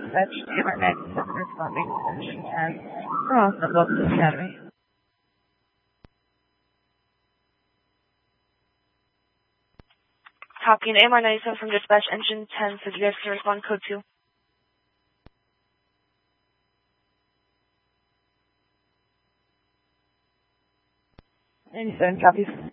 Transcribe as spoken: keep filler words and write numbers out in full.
dispatch to R ninety-seven responding to Engine ten from Austin Wilson Academy. Copy an A M R ninety-seven from dispatch engine ten, so you guys can respond code two. ninety-seven copies.